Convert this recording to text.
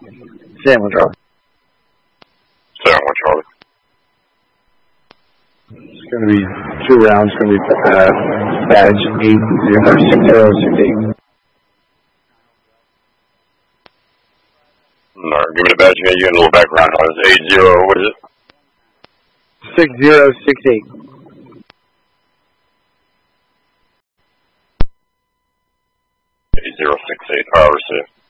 Sam 1 Charlie. Sam 1 Charlie. It's going to be 2 rounds. It's going to be badge 86068. Alright, give me the badge again. You get a little background on it. 80, what is it? 6068. 8068. Alright, receive.